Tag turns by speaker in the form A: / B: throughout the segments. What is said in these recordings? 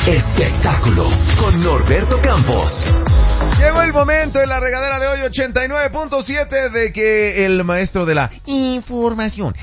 A: Espectáculos con Norberto Campos.
B: Llegó el momento en la regadera de hoy 89.7 de que el maestro de la información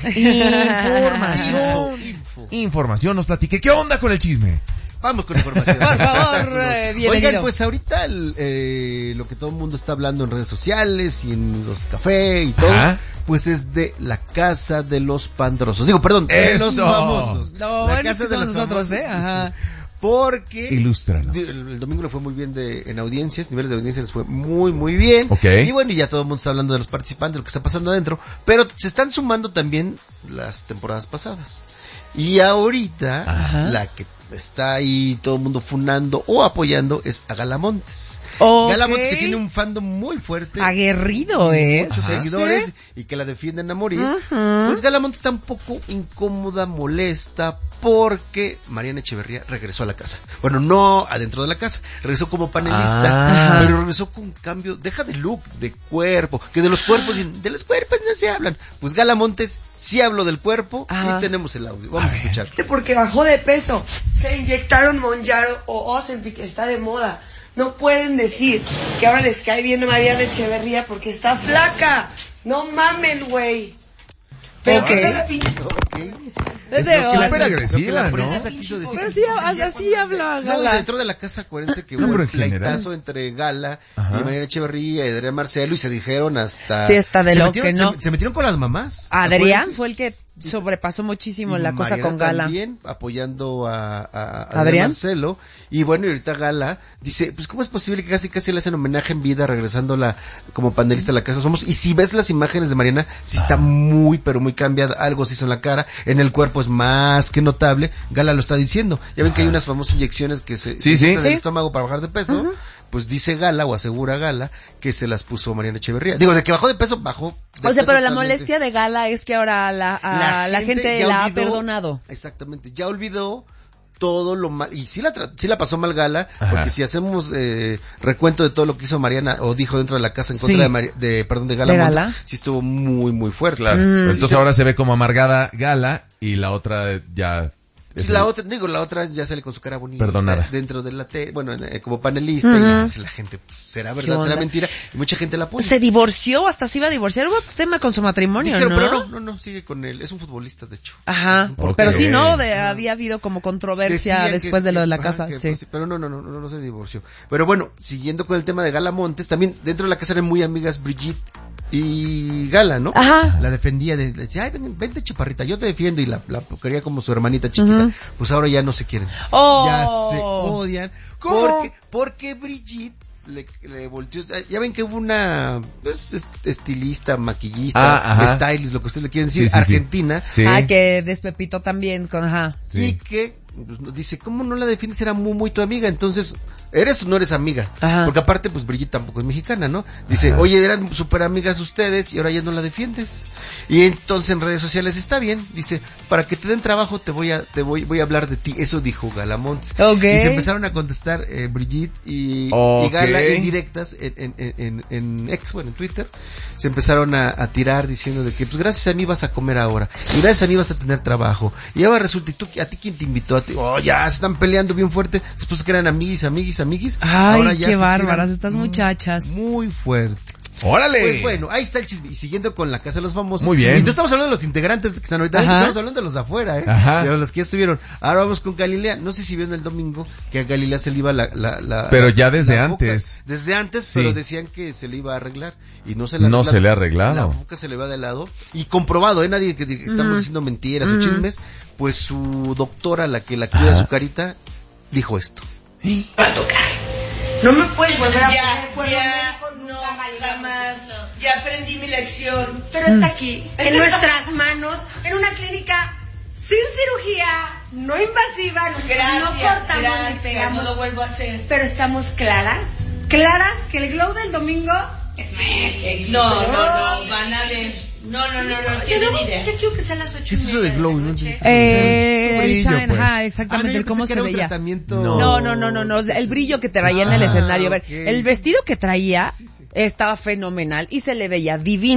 B: nos platique. ¿Qué onda con el chisme?
C: Vamos con información.
D: Por favor, bienvenido.
C: Oigan, pues ahorita lo que todo el mundo está hablando en redes sociales y en los cafés y todo,
B: Ajá.
C: pues es de la casa de los pandrosos. Digo, perdón, de los famosos.
D: No,
C: la
D: bueno,
C: casa
D: es que
C: de los
D: somos nosotros,
C: famosos.
D: Ajá.
C: Porque
B: Ilústranos.
C: el domingo le fue muy bien en audiencias, niveles de audiencia les fue muy bien.
B: Ok.
C: Y bueno, y ya todo el mundo está hablando de los participantes, de lo que está pasando adentro, pero se están sumando también las temporadas pasadas. Y ahorita,
D: Ajá.
C: la que está ahí todo el mundo funando o apoyando es a Gala Montes.
D: Okay.
C: Gala Montes, que tiene un fandom muy fuerte.
D: Aguerrido,
C: Muchos
D: Ajá.
C: seguidores
D: Sí.
C: y que la defienden a morir.
D: Ujú.
C: Pues Gala Montes está un poco incómoda, molesta, porque Mariana Echeverría regresó a la casa. Bueno, no adentro de la casa, regresó como panelista, pero regresó con cambio, deja de look, de cuerpo, que de los cuerpos no se hablan. Pues Gala Montes sí habló del cuerpo y tenemos el audio. Vamos a escuchar.
E: Porque bajó de peso, se inyectaron Monjaro o Ozempic, que está de moda. No pueden decir que ahora les cae bien a Mariana Echeverría porque está flaca. No mamen, güey. Pero ¿qué tal la pinche?
D: Desde
B: Es
D: hoy.
B: súper agresiva, ¿no?
D: Pero sí, así habla
C: No, y
D: Gala.
C: dentro de la casa, acuérdense que
B: No,
C: hubo
B: pero
C: un
B: en general.
C: pleitazo entre Gala
B: Ajá.
C: y Mariana Echeverría y Adrián Marcelo y se dijeron hasta...
D: Sí, está de
C: se
D: lo
C: metieron-
D: que no.
C: Se metieron con las mamás.
D: Adrián
C: acuérdense.
D: fue el que sobrepasó muchísimo
C: Y
D: la cosa
C: Mariana
D: con Gala.
C: también apoyando a
D: ¿Adrián?
C: Marcelo. Y bueno, y ahorita Gala dice, pues ¿cómo es posible que casi le hacen homenaje en vida regresándola como panelista a la casa? Somos, y si ves las imágenes de Mariana, sí está muy, pero muy cambiada. Algo se hizo en la cara, en el cuerpo es más que notable. Gala lo está diciendo. Ya ven que hay unas famosas inyecciones que se
B: Sí.
C: inyectan en
D: Sí.
C: el estómago para bajar de peso. Pues dice Gala, o asegura Gala, que se las puso Mariana Echeverría. Digo, de que bajó de peso, bajó de
D: O sea,
C: peso
D: pero la
C: totalmente.
D: molestia de Gala es que ahora la gente
C: ya
D: la ha
C: olvidó-
D: perdonado.
C: Exactamente, ya olvidó todo lo mal, y sí la pasó mal Gala,
B: Ajá.
C: porque si hacemos recuento de todo lo que hizo Mariana, o dijo dentro de la casa en contra
D: Sí.
C: de Gala
D: ¿De
C: Montes,
D: Gala?
C: sí estuvo muy fuerte.
B: Claro.
D: Mm.
B: Entonces
C: Sí,
B: ahora se ve como amargada Gala y la otra ya...
C: sí, la otra ya sale con su cara bonita.
B: Perdonada.
C: Dentro de la como panelista,
D: Ujú.
C: y dice la gente, pues, será
D: ¿Qué
C: verdad,
D: onda?
C: será mentira, y mucha gente la apoya.
D: Se divorció, hasta se iba a divorciar. Hubo tema con su matrimonio,
C: Dijeron,
D: ¿no?
C: pero no, sigue con él, es un futbolista, de hecho.
D: Ajá.
B: Ok.
D: Pero sí, ¿no? Había habido como controversia
C: Decían que
D: después de lo de la
C: ajá,
D: casa.
C: que,
D: Sí.
C: pues, pero no se divorció. Pero bueno, siguiendo con el tema de Gala Montes, también dentro de la casa eran muy amigas Brigitte y Gala, ¿no?
D: Ajá.
C: La defendía, le decía, ay, vente chaparrita, yo te defiendo, y la quería como su hermanita chiquita.
D: Ujú.
C: Pues ahora ya no se quieren.
D: Oh.
C: Ya se odian.
B: ¿Cómo?
C: Porque Brigitte le volteó, ya ven que hubo una estilista, maquillista,
B: Ajá.
C: stylist, lo que ustedes le quieren decir,
B: Sí, sí, sí.
C: argentina,
B: Sí.
D: Ah, que despepitó también con, ajá.
B: Sí.
C: y que pues, dice, ¿cómo no la defiendes? Era muy tu amiga, entonces, ¿eres o no eres amiga?
D: Ajá.
C: Porque aparte, pues Brigitte tampoco es mexicana, ¿no? Dice, oye, eran súper amigas ustedes y ahora ya no la defiendes. Y entonces en redes sociales, está bien, dice, para que te den trabajo voy a hablar de ti. Eso dijo Gala Montes.
D: Ok.
C: Y se empezaron a contestar Brigitte y Gala en directas en X, bueno, en Twitter. Se empezaron a tirar diciendo de que, pues gracias a mí vas a comer ahora. Y gracias a mí vas a tener trabajo. Y ahora resulta, ¿y tú, a ti quién te invitó? Oh, ya se están peleando bien fuerte. Después que eran amiguis.
D: Ay,
C: Ahora ya
D: qué
C: se
D: bárbaras
C: tiran
D: estas muchachas.
C: muy fuerte.
B: ¡Órale!
C: Pues bueno, ahí está el chisme. Y siguiendo con la casa de los famosos.
B: Muy bien.
C: Y no estamos hablando de los integrantes que están ahorita,
D: Ajá.
C: estamos hablando de los de afuera,
B: Ajá.
C: de los que ya estuvieron. Ahora vamos con Galilea. No sé si vieron el domingo que a Galilea se le iba la
B: Pero ya desde
C: la boca.
B: antes.
C: Desde antes,
B: Sí.
C: pero decían que se le iba a arreglar. Y no se le ha
B: No
C: arreglado.
B: se le ha arreglado.
C: La boca se le va de lado. Y comprobado, nadie que estamos diciendo mentiras o chismes. Pues su doctora, la que la cuida
B: Ajá.
C: su carita, dijo esto.
E: Va a tocar. No me puedes volver a poner
F: No, jamás. Ya aprendí mi lección.
E: Pero está aquí, en nuestras manos, en una clínica sin cirugía, no invasiva, no cortamos ni pegamos.
F: No lo vuelvo a hacer.
E: Pero estamos claras que el glow del domingo es
F: No, van a ver. No, tienen idea.
E: Yo quiero que sean las 8:30.
C: ¿Qué es eso de glow?
E: la
C: No
E: noche.
C: entiendo.
D: El
B: brillo,
D: shine,
B: pues.
D: ajá, exactamente, el cómo se veía.
C: Tratamiento...
D: No, el brillo que traía en el escenario. A ver,
C: ok.
D: el vestido que traía estaba fenomenal y se le veía divino.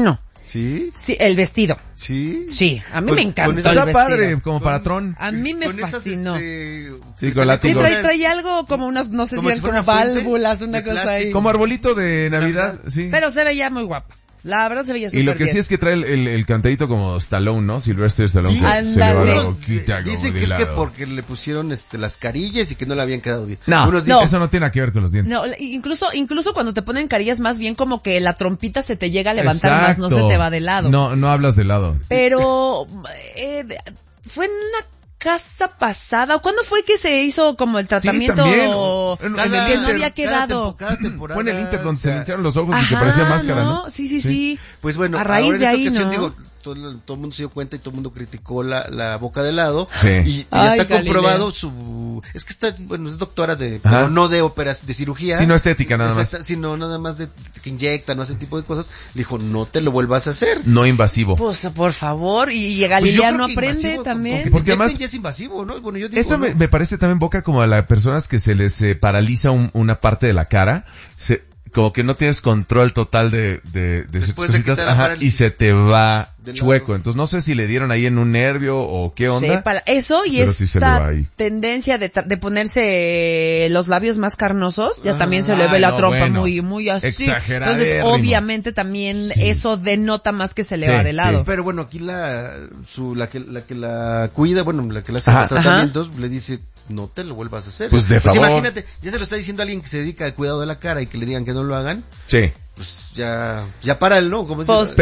B: ¿Sí?
D: Sí, el vestido.
B: ¿Sí?
D: Sí, a mí
C: Con-
D: me encantó
C: con
D: el
C: esa-
B: Está
D: vestido.
B: padre, como para Tron.
D: A mí me
C: Con esas,
D: fascinó.
B: Sí, con la-
D: Sí,
B: Como-
D: trae algo como unas, no sé
C: como
D: si
C: si
D: eran
C: fuera
D: como
C: una fuente
D: válvulas, una
C: de
D: cosa ahí.
C: plástico.
B: Como arbolito de Navidad, sí.
D: Pero se veía muy guapa. La verdad se veía
B: Y
D: súper
B: lo que
D: bien.
B: sí es que trae el cantadito como Stallone, ¿no? Sylvester Stallone, que se le va
D: Ándale.
B: la boquita como
C: Dicen
B: de
C: que es que
B: lado.
C: porque le pusieron las carillas y que no le habían quedado bien.
B: No,
C: Unos
D: no.
C: dicen,
B: eso no tiene nada que ver con los dientes.
D: No, incluso cuando te ponen carillas más bien como que la trompita se te llega a levantar más, no se
B: Exacto.
D: te va de lado.
B: No hablas de lado.
D: Pero fue en una casa pasada. ¿Cuándo fue que se hizo como el tratamiento
B: también.
D: o-
B: En
D: que
B: el
D: no
B: Inter,
D: había quedado?
C: cada temporada.
B: Fue en el Inter donde
C: o sea,
B: se le echaron los ojos y que
D: Ajá,
B: parecía máscara, ¿no?
D: Sí.
C: Pues bueno,
D: A raíz
C: ahora en
D: de
C: esta
D: ahí,
C: ocasión,
D: ¿no?
C: digo, todo el mundo se dio cuenta y todo el mundo criticó la boca de lado.
B: Sí.
C: Y ya
D: Ay,
C: está
D: Galilea.
C: comprobado es que está, bueno, es doctora
B: Ajá.
C: pero no de óperas, de cirugía.
B: Sí, no estética nada más.
C: Exacto, sino nada más de que inyecta, no ese tipo de cosas. Le dijo, no te lo vuelvas a hacer.
B: No invasivo.
D: Pues por favor, y
C: Pues yo
D: Galilea
C: creo
D: no
C: que
D: aprende
C: invasivo,
D: también.
C: aunque
B: Porque
C: te inyecten
B: además-
C: ya es invasivo, ¿no? Bueno, yo digo,
B: Eso
C: ¿no?
B: me parece también boca como a las personas que se les paraliza una parte de la cara. Como que no tienes control total de ciertas
C: Después de que
B: cositas,
C: te da
B: ajá,
C: parálisis.
B: y se te va
C: De
B: chueco.
C: lado.
B: Entonces no sé si le dieron ahí en un nervio o qué onda.
D: Eso y
B: Pero sí se le va
D: esta
B: ahí.
D: tendencia de ponerse los labios más carnosos, ya también se le ve
B: Ay,
D: la
B: no,
D: trompa
B: bueno.
D: muy así.
B: Exageradérrimo.
D: Entonces, obviamente también
B: Sí.
D: eso denota más que se le
B: Sí,
D: va de lado.
B: sí.
C: Pero bueno, aquí la que la cuida, bueno, la que le hace
B: Ajá.
C: los tratamientos, le dice, no te lo vuelvas a hacer.
B: Pues, de favor.
C: imagínate, ya se lo está diciendo alguien que se dedica al cuidado de la cara y que le digan que no lo hagan,
B: Sí.
C: pues ya para él, ¿no? Como
D: Pues,